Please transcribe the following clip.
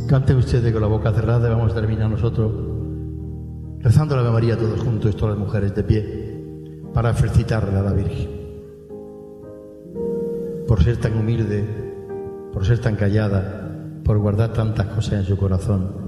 Canten ustedes con la boca cerrada y vamos a terminar nosotros rezando la Ave María todos juntos, todas las mujeres de pie, para felicitarle a la Virgen por ser tan humilde, por ser tan callada, por guardar tantas cosas en su corazón.